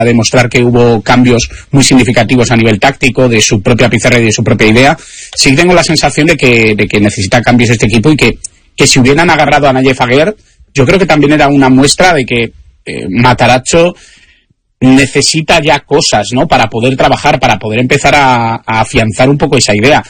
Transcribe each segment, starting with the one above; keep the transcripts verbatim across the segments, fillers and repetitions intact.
a demostrar que hubo cambios muy significativos a nivel táctico de su propia pizarra y de su propia idea. Sí tengo la sensación de que, de que necesita cambios este equipo y que, que si hubieran agarrado a Nayef Aguer, yo creo que también era una muestra de que eh, Matarazzo necesita ya cosas, ¿no? Para poder trabajar, para poder empezar a, a afianzar un poco esa idea.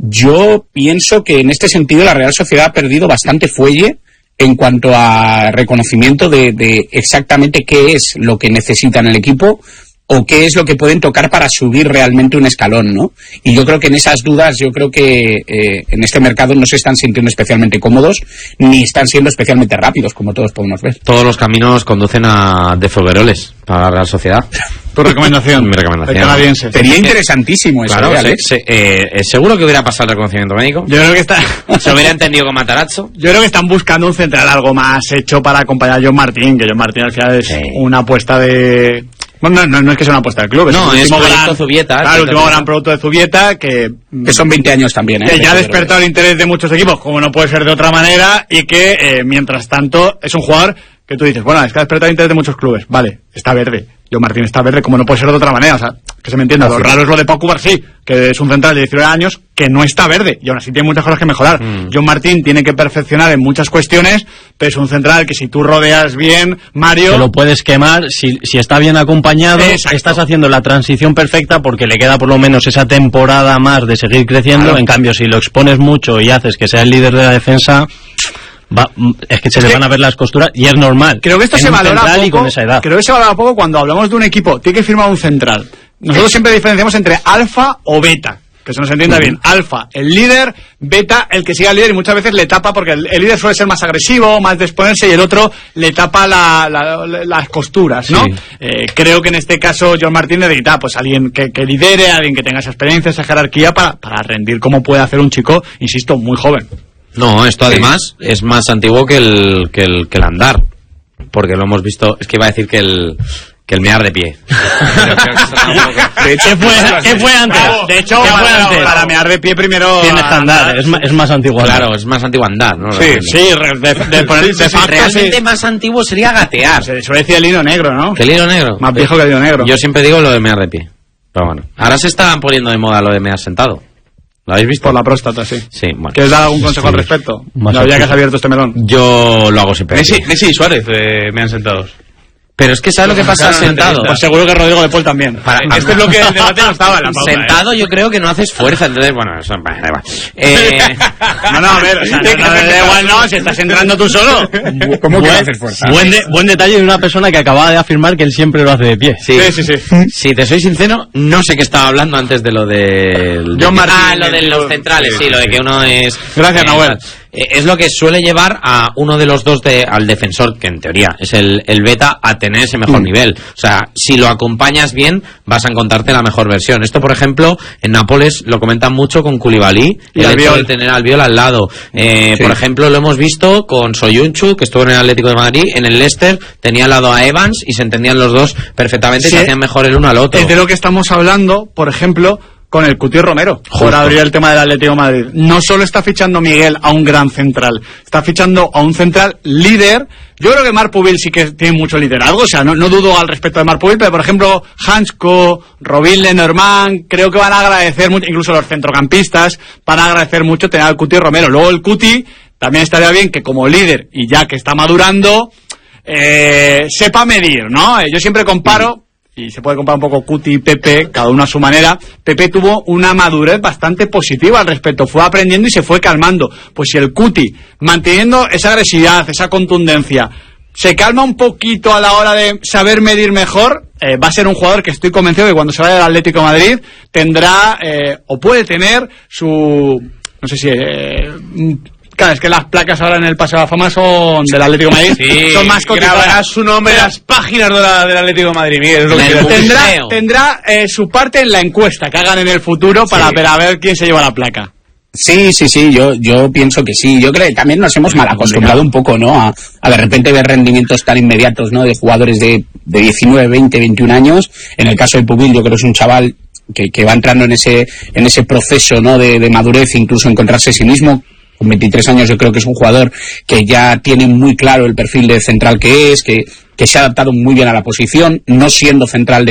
Yo pienso que en este sentido la Real Sociedad ha perdido bastante fuelle en cuanto a reconocimiento de, de exactamente qué es lo que necesita en el equipo o qué es lo que pueden tocar para subir realmente un escalón, ¿no? Y yo creo que en esas dudas, yo creo que eh, en este mercado no se están sintiendo especialmente cómodos ni están siendo especialmente rápidos, como todos podemos ver. Todos los caminos conducen a De Fogueroles para la Real Sociedad. ¿Tu recomendación? Mi recomendación. El canadiense. Sería interesantísimo eso, claro, ¿eh, se, Alex? se, eh, eh, seguro que hubiera pasado el reconocimiento médico. Yo creo que está... Se hubiera entendido con Matarazzo. Yo creo que están buscando un central algo más hecho para acompañar a John Martín, que John Martín al final es sí. una apuesta de... Bueno, no, no, no es que sea una apuesta del club, es no, el último es gran, Zubieta, claro, el último gran producto de Zubieta que, que son veinte años también, ¿eh? Que ya ha despertado el interés de muchos equipos, como no puede ser de otra manera, y que eh, mientras tanto es un jugador que tú dices, bueno, es que ha despertado el interés de muchos clubes, vale, está verde, John Martín está verde, como no puede ser de otra manera, o sea, que se me entienda, lo raro es lo de Pau Cubarsí, que es un central de diecinueve años que no está verde, y aún así tiene muchas cosas que mejorar. Mm. John Martín tiene que perfeccionar en muchas cuestiones, pero es un central que si tú rodeas bien, Mario... Te lo puedes quemar, si, si está bien acompañado, exacto. Estás haciendo la transición perfecta porque le queda por lo menos esa temporada más de seguir creciendo, claro. En cambio si lo expones mucho y haces que sea el líder de la defensa... Va, es que se es le que van a ver las costuras y es normal. Creo que esto se valora poco. Y con esa edad. Creo que se valora poco cuando hablamos de un equipo. Tiene que firmar un central. Nosotros siempre diferenciamos entre alfa o beta. Que se nos entienda uh-huh. bien. Alfa, el líder. Beta, el que siga al líder y muchas veces le tapa porque el, el líder suele ser más agresivo, más de exponerse y el otro le tapa la, la, la, las costuras, ¿no? Sí. Eh, creo que en este caso John Martín necesita pues alguien que, que lidere, alguien que tenga esa experiencia, esa jerarquía para, para rendir como puede hacer un chico, insisto, muy joven. No, esto además sí. es más antiguo que el, que el que el andar, porque lo hemos visto, es que iba a decir que el que el mear de pie. Pero creo que poco... de hecho, ¿Qué fue, ¿qué fue antes? De hecho, ¿Qué para, fue antes? Para mear de pie primero tienes que andar, andar. Es, más, es más antiguo claro, andar. es más antiguo andar, ¿no? Sí, sí, de, de, de, de, de facto, realmente sí. más antiguo sería gatear. Se suele decir el hilo negro, ¿no? ¿Qué el hilo negro? Más viejo que el hilo negro. Yo siempre digo lo de mear de pie. Pero bueno, ahora se están poniendo de moda lo de mear sentado. ¿Lo habéis visto? Por la próstata, sí. Sí, bueno. ¿Quieres dar algún consejo sí. al respecto? No, ya que has abierto este melón. Yo lo hago siempre. Messi, Messi y Suárez eh, me han sentado. Pero es que ¿sabes lo que pasa sentado? Pues seguro que Rodrigo de Paul también. Para, este es lo que el debate no estaba en la pauta. Sentado ¿eh? yo creo que no haces fuerza, entonces, bueno, eso, da igual. Eh, no, no, a ver, o sea, no, no, no, da igual, no, si estás entrando tú solo. ¿Cómo que no haces fuerza? Buen, de, buen detalle de una persona que acababa de afirmar que él siempre lo hace de pie. Sí, sí, sí. sí. Si te soy sincero, no sé qué estaba hablando antes de lo de... John Martín. Ah, lo de los centrales, sí, lo de que uno es... Gracias, eh, Nahuel. Es lo que suele llevar a uno de los dos de, al defensor, que en teoría es el, el beta, a tener ese mejor mm. nivel. O sea, si lo acompañas bien, vas a encontrarte la mejor versión. Esto, por ejemplo, en Nápoles lo comentan mucho con Koulibaly, y el hecho de tener al Albiol al lado. Eh, sí. Por ejemplo, lo hemos visto con Soyuncu, que estuvo en el Atlético de Madrid, en el Leicester, tenía al lado a Evans y se entendían los dos perfectamente sí. y se hacían mejor el uno al otro. Es de lo que estamos hablando, por ejemplo... con el Cuti Romero, por abrir el tema del Atlético de Madrid. No solo está fichando Miguel a un gran central, está fichando a un central líder. Yo creo que Marc Pubil sí que tiene mucho liderazgo, o sea, no, no dudo al respecto de Marc Pubil, pero por ejemplo, Hansko, Robin Lenormand, creo que van a agradecer mucho, incluso los centrocampistas, van a agradecer mucho tener al Cuti Romero. Luego el Cuti también estaría bien que como líder, y ya que está madurando, eh, sepa medir, ¿no? Yo siempre comparo... y se puede comparar un poco Cuti y Pepe, cada uno a su manera. Pepe tuvo una madurez bastante positiva al respecto, fue aprendiendo y se fue calmando. Pues si el Cuti, manteniendo esa agresividad, esa contundencia, se calma un poquito a la hora de saber medir mejor, eh, va a ser un jugador que estoy convencido que cuando se vaya al Atlético de Madrid tendrá, eh, o puede tener su, no sé si... Eh, Claro, es que las placas ahora en el Paseo de la Fama son del Atlético de Madrid, sí, son más cotizadas. Grabará su nombre en las páginas de la, del Atlético de Madrid, Miguel. Es lo que tendrá tendrá eh, su parte en la encuesta que hagan en el futuro para sí. ver a ver quién se lleva la placa. Sí, sí, sí, yo yo pienso que sí. Yo creo que también nos hemos mal acostumbrado un poco, ¿no? A, a de repente ver rendimientos tan inmediatos, ¿no? De jugadores de, de diecinueve, veinte, veintiún años. En el caso de Pubil, yo creo que es un chaval que, que va entrando en ese en ese proceso, ¿no? De, de madurez, incluso encontrarse a sí mismo. Con veintitrés años yo creo que es un jugador que ya tiene muy claro el perfil de central que es, que, que se ha adaptado muy bien a la posición, no siendo central de